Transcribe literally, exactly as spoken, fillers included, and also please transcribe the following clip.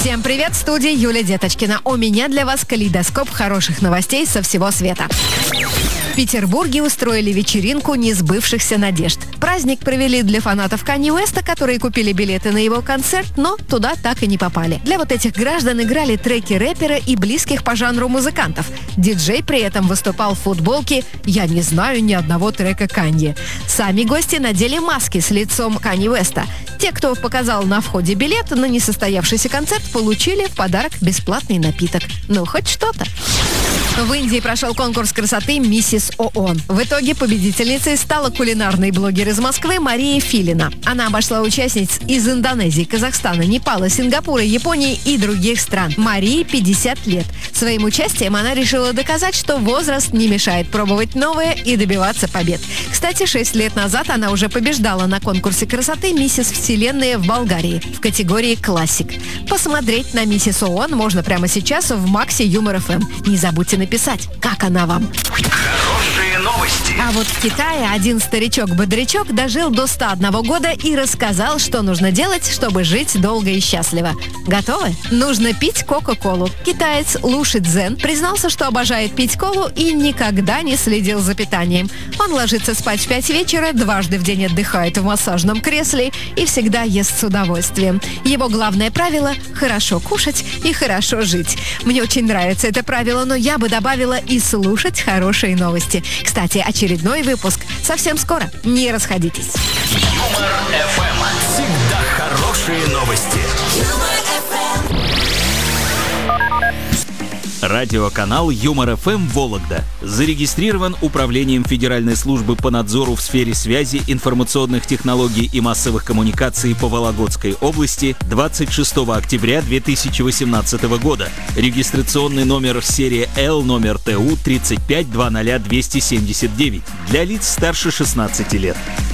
Всем привет, в студии Юлия Деточкина. У меня для вас калейдоскоп хороших новостей со всего света. В Петербурге устроили вечеринку несбывшихся надежд. Праздник провели для фанатов Канье Уэста, которые купили билеты на его концерт, но туда так и не попали. Для вот этих граждан играли треки рэпера и близких по жанру музыкантов. Диджей при этом выступал в футболке «Я не знаю ни одного трека Канье». Сами гости надели маски с лицом Канье Уэста. Те, кто показал на входе билет на несостоявшийся концерт, получили в подарок бесплатный напиток. Ну, хоть что-то. В Индии прошел конкурс красоты «Миссис ООН». В итоге победительницей стала кулинарный блогер из Москвы Мария Филина. Она обошла участниц из Индонезии, Казахстана, Непала, Сингапура, Японии и других стран. Марии пятьдесят лет. Своим участием она решила доказать, что возраст не мешает пробовать новое и добиваться побед. Кстати, шесть лет назад она уже побеждала на конкурсе красоты «Миссис Вселенная» в Болгарии в категории «Классик». Посмотреть на «Миссис ООН» можно прямо сейчас в Максе Юмор эф эм. Не забудьте написать, как она вам. Хорошие новости. А вот в Китае один старичок-бодрячок дожил до ста одного года и рассказал, что нужно делать, чтобы жить долго и счастливо. Готовы? Нужно пить Кока-Колу. Китаец Лу Шицзен признался, что обожает пить колу и никогда не следил за питанием. Он ложится спать в пять вечера, дважды в день отдыхает в массажном кресле и всегда ест с удовольствием. Его главное правило – хорошо кушать и хорошо жить. Мне очень нравится это правило, но я бы добавила и слушать хорошие новости. Кстати, очередной выпуск совсем скоро. Не расходитесь. Юмор эф эм. Всегда хорошие новости. Радиоканал Юмор эф эм Вологда зарегистрирован Управлением Федеральной службы по надзору в сфере связи, информационных технологий и массовых коммуникаций по Вологодской области двадцать шестого октября две тысячи восемнадцатого года. Регистрационный номер серия Л, номер ТУ тридцать пять двадцать двести семьдесят девять для лиц старше шестнадцати лет.